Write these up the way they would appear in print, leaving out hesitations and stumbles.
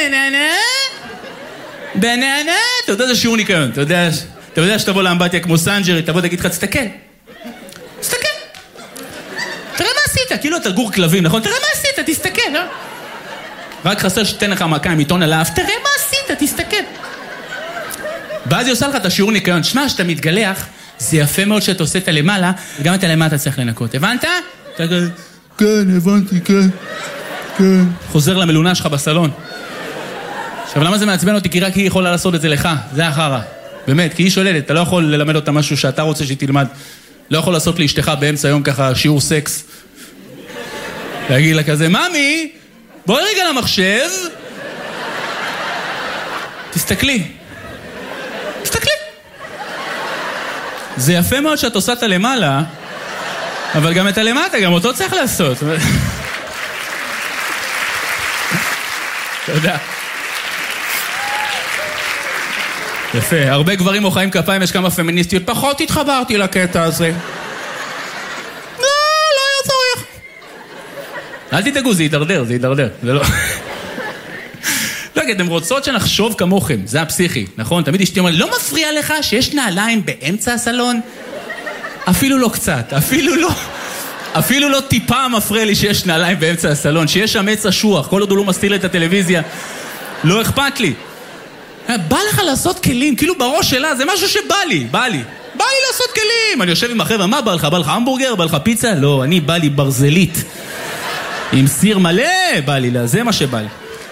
בננה, אתה יודע, זה שיעור ניקיון, אתה יודע שתבוא לאמבטיה כמו סנג'רי, תבוא תגיד לך, תסתכל. תראה מה עשית, כאילו אתה גור כלבים, נכון? תראה מה עשית, תסתכל, לא? רק חסר שתן לך מכה עם עיתון עליו, תראה מה עשית, תסתכל. ואז היא עושה לך את השיעור ניקיון. שמע, שאתה מתגלח, זה יפה מאוד שאתה עושה את הלמעלה, וגם את הלמטה צריך לנקות. הבנת? כן, הבנתי, כן. חוזר למלונה שלך בסלון. עכשיו, למה זה מעצבן אותי? כי רק היא יכולה לעשות את זה לך. זה החרה. באמת, כי היא שוללת. אתה לא יכול ללמד אותה משהו שאתה רוצה שהיא תלמד. לא יכול לעשות לאשתך באמצע היום ככה שיעור סקס. להגיד לה כזה, ממי, בואי רגע למחשב. תסתכלי. זה יפה מאוד שאת עושה את הלמעלה, אבל גם את הלמטה, גם אותו צריך לעשות. תודה. יפה, הרבה גברים מוחאים כפיים, יש כמה פמיניסטיות, פחות התחברתי לקטע הזה. לא היה צריך. אל תתאגו, זה יידרדר. זה לא... לא, כי אתם רוצות שנחשוב כמוכם, זה הפסיכי, נכון? תמיד אשתי אומרת, לא מפריע לך שיש נעליים באמצע הסלון? אפילו לא קצת, אפילו לא טיפה מפריע לי שיש נעליים באמצע הסלון, שיש שם עץ אשוח, כל עוד הוא לא מסתיר את הטלוויזיה, לא אכפת לי. בא לך לעשות כלים, כאילו בראש שלה, זה משהו שבא לי לעשות כלים. אני יושב עם החבר'ה, מה בא לך? בא לך המבורגר? בא לך פיצה? לא, בא לי ברזלית. עם סיר מלא, בא לי, זה מה שבא לי.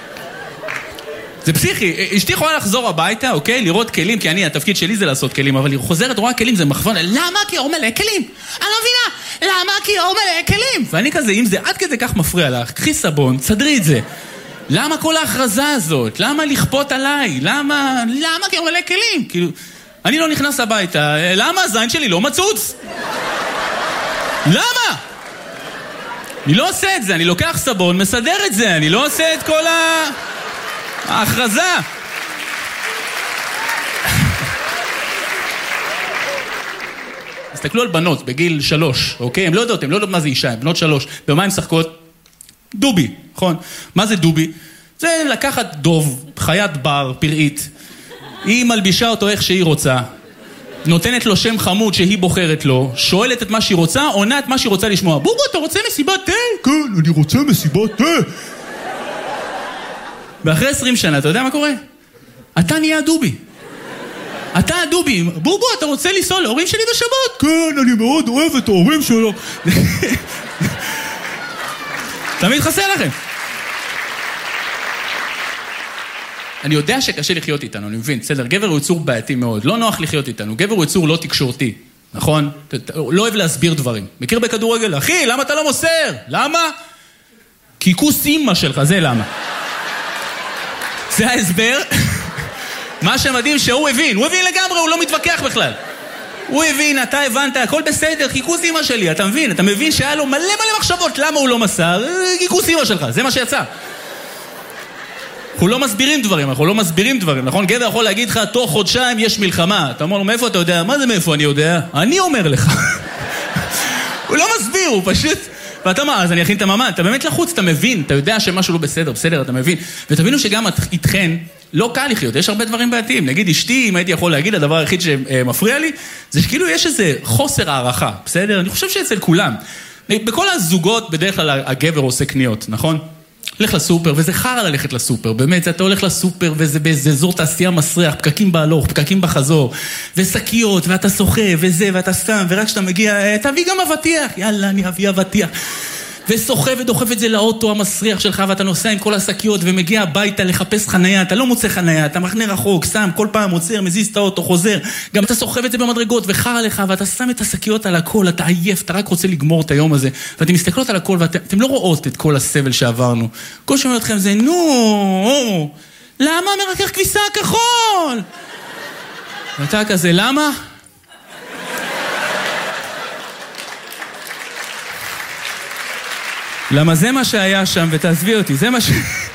זה פסיכי, אשתי יכולה לחזור הביתה, אוקיי? לראות כלים, כי התפקיד שלי זה לעשות כלים, אבל היא חוזרת, רואה כלים, זה מחוון, למה? כי אור מלא כלים. אני לא מבינה, למה? כי אור מלא כלים. ואני כזה, אם זה עד כדי כך מפריע לך, קחי סבון, תסדרי את זה. למה כל ההכרזה הזאת? למה לכפות עליי? למה כי אור מלא כלים? כאילו, אני לא נכנס הביתה, למה הזין שלי לא מצוץ? למה? אני לא עושה את זה, אני לוקח סבון, מסדר את זה, אני לא עושה את כל ההכרזה. תסתכלו על בנות בגיל 3, אוקיי? הן לא יודעות מה זה אישה, הן בנות 3. במה הן משחקות? דובי, נכון? מה זה דובי? זה לקחת דוב, חיית בר, פראית. היא מלבישה אותו איך שהיא רוצה, נותנת לו שם חמוד שהיא בוחרת לו, שואלת את מה שהיא רוצה, עונה את מה שהיא רוצה לשמוע. בובו, אתה רוצה מסיבת תה? כן, אני רוצה מסיבת תה. ואחרי 20 שנה, אתה יודע מה קורה? אתה נהיה דובי. אתה הדובי. בובו, אתה רוצה לנסוע להורים שלי בשבת? כן, אני מאוד אוהב את ההורים שלו. תמיד חסר לכם. אני יודע שקשה לחיות איתנו, אני מבין, בסדר, גבר הוא יצור בעייתי מאוד, לא נוח לחיות איתנו, גבר הוא יצור לא תקשורתי, נכון? לא אוהב להסביר דברים. מכיר בכדורגל? אחי, למה אתה לא מוסר? למה? כי כוס אימא שלך, זה למה. זה ההסבר. מה שמדהים שהוא הבין, הוא הבין לגמרי, הוא לא מתווכח בכלל. הוא הבין, אתה הבנת, הכל בסדר, כי כוס אימא שלי, אתה מבין שהיה לו מלא מחשבות, למה הוא לא מסר? כי כוס אימא שלך, זה מה שיצא. אנחנו לא מסבירים דברים, נכון? גבר יכול להגיד לך, תוך חודשיים יש מלחמה. אתה אומר לו, מאיפה אתה יודע? מה זה מאיפה אני יודע? אני אומר לך. הוא לא מסביר, הוא פשוט... ואתה מה, אז אני אכין את הממן. אתה באמת לחוץ, אתה מבין, אתה יודע שמשהו לא בסדר, אתה מבין. ותבינו שגם איתכן לא קל לחיות, יש הרבה דברים בעייתיים. נגיד אשתי, אם הייתי יכול להגיד, הדבר היחיד שמפריע לי, זה שכאילו יש איזה חוסר הערכה, בסדר? אני חושב שאצל כולם. בכל הזוגות בדרך כלל הגבר עושה קניות, נכון? הולך לסופר, וזה חרא ללכת לסופר, באמת, אתה הולך לסופר, וזה באיזה אזור תעשייה מסריח, פקקים בהלוך, פקקים בחזור, וסקיות, ואתה שוחה, וזה, ואתה סתם, ורק כשאתה מגיע, תביא גם אבטיח, יאללה, אני אביא אבטיח. ושוחה ודוחף את זה לאוטו המסריח שלך, ואתה נוסע עם כל השקיות, ומגיע הביתה לחפש חנייה, אתה לא מוצא חנייה, אתה מחנה רחוק, שם, כל פעם עוצר, מזיז את האוטו, חוזר, גם אתה שוכב את זה במדרגות, וחרא לך, ואתה שם את השקיות על הכל, אתה עייף, אתה רק רוצה לגמור את היום הזה, ואתם מסתכלות על הכל, ואתם לא רואות את כל הסבל שעברנו. כל שאומר אתכם זה, נו, למה מרכך כביסה הכחול? ואתה כזה, למה? למה זה מה שהיה שם, ותעזבי אותי, זה מה